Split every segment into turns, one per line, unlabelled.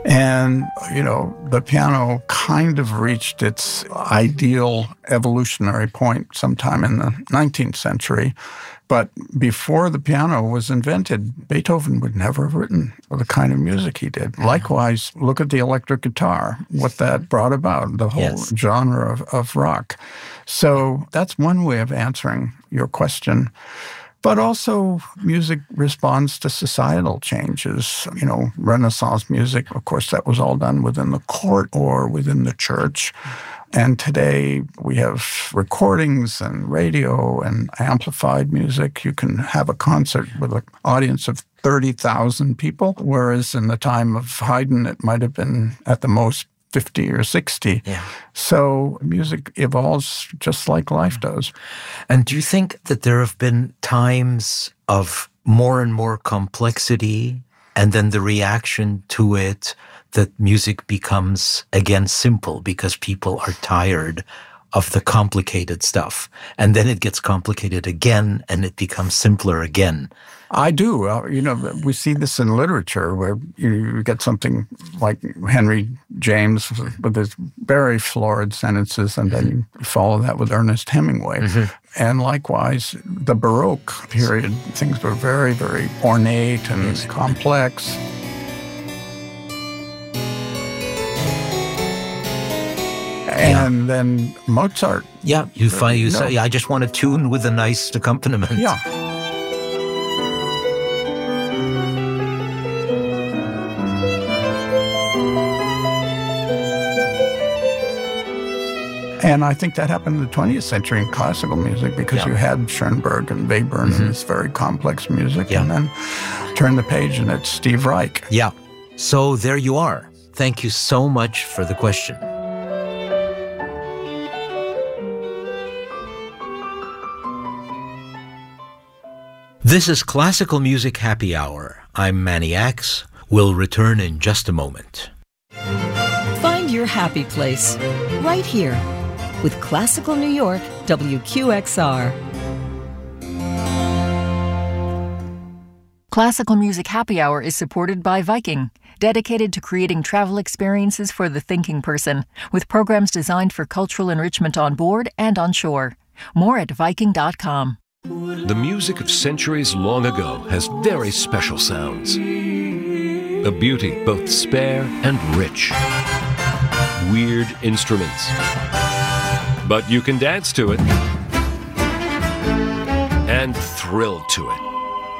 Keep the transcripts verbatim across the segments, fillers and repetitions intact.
And, you know, the piano kind of reached its ideal evolutionary point sometime in the nineteenth century. But before the piano was invented, Beethoven would never have written the kind of music he did. Likewise, look at the electric guitar, what that brought about, the whole yes. genre of, of rock. So that's one way of answering your question. But also, music responds to societal changes. You know, Renaissance music, of course, that was all done within the court or within the church. And today we have recordings and radio and amplified music. You can have a concert with an audience of thirty thousand people, whereas in the time of Haydn, it might have been at the most fifty or sixty. Yeah. So music evolves just like life does.
And do you think that there have been times of more and more complexity, and then the reaction to it, that music becomes, again, simple because people are tired of the complicated stuff, and then it gets complicated again, and it becomes simpler again?
I do. Uh, you know, we see this in literature where you get something like Henry James with his very florid sentences, and then you follow that with Ernest Hemingway. Mm-hmm. And likewise, the Baroque period, things were very, very ornate and yes. complex. And yeah. then Mozart.
Yeah, you find you no. say, I just want a tune with a nice accompaniment.
Yeah. And I think that happened in the twentieth century in classical music because yeah. you had Schoenberg and Webern mm-hmm. and this very complex music. Yeah. And then turn the page and it's Steve Reich.
Yeah. So there you are. Thank you so much for the question. This is Classical Music Happy Hour. I'm Manny Axe. We'll return in just a moment.
Find your happy place right here with Classical New York W Q X R.
Classical Music Happy Hour is supported by Viking, dedicated to creating travel experiences for the thinking person, with programs designed for cultural enrichment on board and on shore. More at Viking dot com.
The music of centuries long ago has very special sounds. A beauty both spare and rich. Weird instruments. But you can dance to it and thrill to it.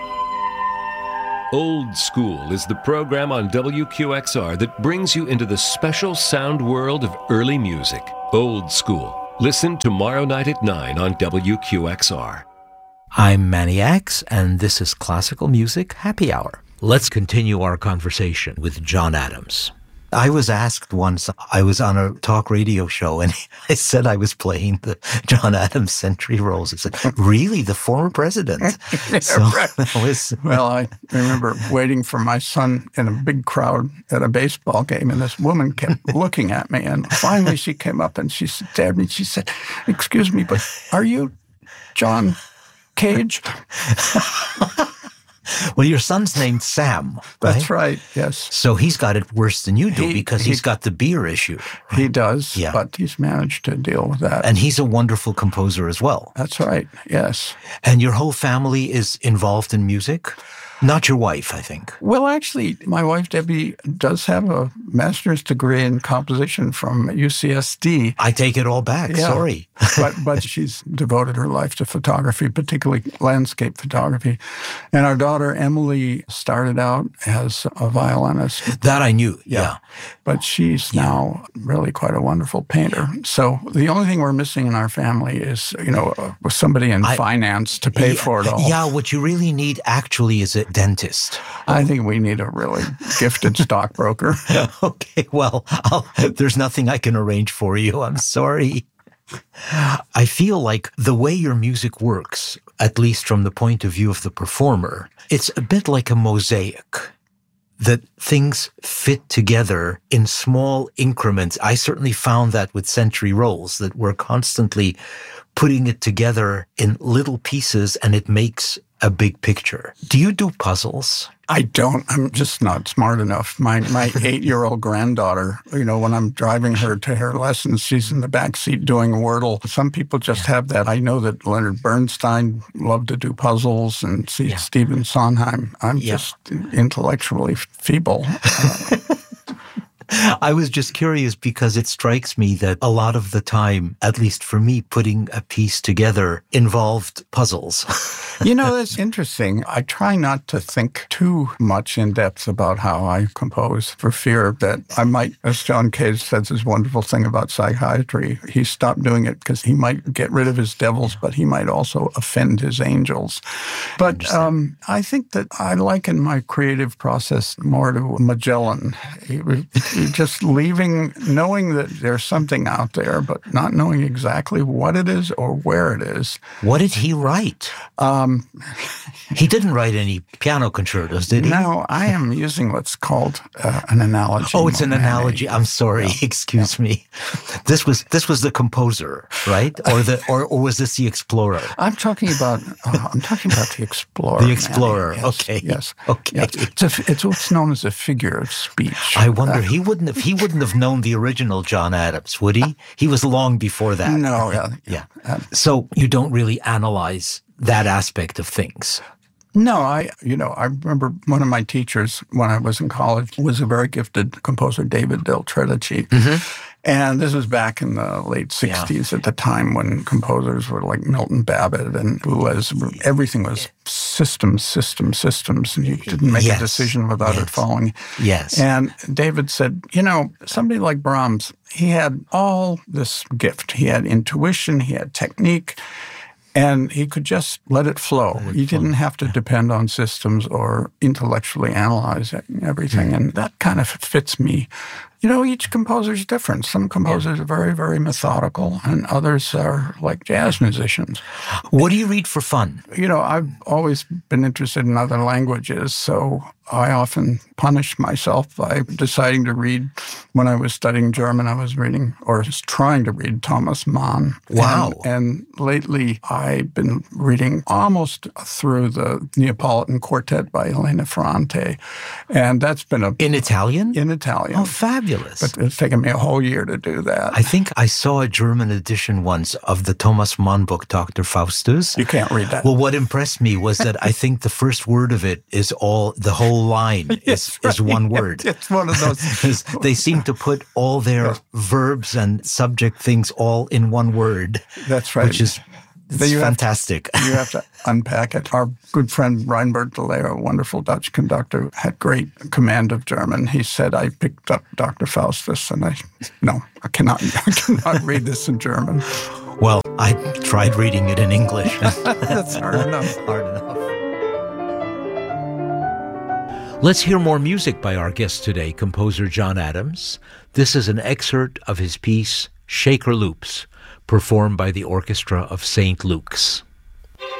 Old School is the program on W Q X R that brings you into the special sound world of early music. Old School. Listen tomorrow night at nine on W Q X R.
I'm Manny Axe, and this is Classical Music Happy Hour. Let's continue our conversation with John Adams. I was asked once, I was on a talk radio show, and I said I was playing the John Adams Century Rolls. I said, really, the former president? So
right. that was, well, I remember waiting for my son in a big crowd at a baseball game, and this woman kept looking at me, and finally she came up and she stared at me. She said, excuse me, but are you John Cage?
Well, your son's named Sam, right?
That's right, yes.
So he's got it worse than you do
he,
because
he,
he's got the beer issue.
He does,
yeah.
but he's managed to deal with that.
And he's a wonderful composer as well.
That's right, yes.
And your whole family is involved in music? Not your wife, I think.
Well, actually, my wife, Debbie, does have a master's degree in composition from U C S D.
I take it all back.
Yeah.
Sorry.
but but she's devoted her life to photography, particularly landscape photography. And our daughter, Emily, started out as a violinist.
That I knew, yeah.
yeah. But she's yeah. now really quite a wonderful painter. So the only thing we're missing in our family is, you know, uh, somebody in I, finance to pay
yeah,
for it all.
Yeah, what you really need actually is a dentist.
I think we need a really gifted stockbroker.
Okay, well, I'll, there's nothing I can arrange for you. I'm sorry. I feel like the way your music works, at least from the point of view of the performer, it's a bit like a mosaic, that things fit together in small increments. I certainly found that with Century Rolls, that we're constantly putting it together in little pieces, and it makes a big picture. Do you do puzzles?
I don't. I'm just not smart enough. My my eight-year-old granddaughter, you know, when I'm driving her to her lessons, she's in the back seat doing Wordle. Some people just have that. I know that Leonard Bernstein loved to do puzzles, and see
Yeah.
Stephen Sondheim. I'm
Yeah.
just intellectually feeble. Uh,
I was just curious because it strikes me that a lot of the time, at least for me, putting a piece together involved puzzles.
You know, that's interesting. I try not to think too much in depth about how I compose for fear that I might, as John Cage says this wonderful thing about psychiatry, he stopped doing it because he might get rid of his devils, but he might also offend his angels. But um, I think that I liken my creative process more to Magellan. He was just leaving, knowing that there's something out there, but not knowing exactly what it is or where it is.
What did he write?
Um,
He didn't write any piano concertos, did he?
No, I am using what's called uh, an analogy.
Oh, it's an
more than
analogy.
a-
I'm sorry.
Yeah.
Excuse me. This was this was the composer, right? Or the or, or was this the explorer?
I'm talking about. Uh, I'm talking about the explorer.
The explorer.
Manny. Yes,
Okay.
Yes.
Okay.
Yes. It's, a, it's what's known as a figure of speech.
I wonder he wouldn't have he wouldn't have known the original John Adams, would he? He was long before that.
No. Yeah.
Yeah.
Uh,
So you don't really analyze that aspect of things.
No, I, you know, I remember one of my teachers when I was in college was a very gifted composer, David Del Tredici.
Mm-hmm.
And this was back in the late sixties at the time when composers were like Milton Babbitt and Boulez. Everything was systems, systems, systems. And you didn't make
Yes.
a decision without
Yes.
it following.
Yes.
And David said, you know, somebody like Brahms, he had all this gift. He had intuition, he had technique. And he could just let it flow. He didn't have to depend on systems or intellectually analyze everything. And that kind of fits me. You know, each composer is different. Some composers are very, very methodical, and others are like jazz musicians.
What do you read for fun?
You know, I've always been interested in other languages, so I often punish myself by deciding to read. When I was studying German, I was reading, or was trying to read, Thomas Mann.
Wow.
And, and lately, I've been reading almost through the Neapolitan Quartet by Elena Ferrante, and that's been a
In Italian?
in Italian.
Oh, fabulous.
But it's taken me a whole year to do that.
I think I saw a German edition once of the Thomas Mann book, Doctor Faustus.
You can't read that.
Well, what impressed me was that I think the first word of it is all, the whole line is, is one word.
It's one of those.
They seem to put all their verbs and subject things all in one word.
That's right.
Which is
Then
it's
you have to-
fantastic.
You have to unpack it. Our good friend Reinbert de Leer, a wonderful Dutch conductor, had great command of German. He said, I picked up Doctor Faustus, and I, no, I cannot, I cannot read this in German.
Well, I tried reading it in English.
That's hard enough.
Hard enough. Let's hear more music by our guest today, composer John Adams. This is an excerpt of his piece, Shaker Loops, performed by the Orchestra of Saint Luke's.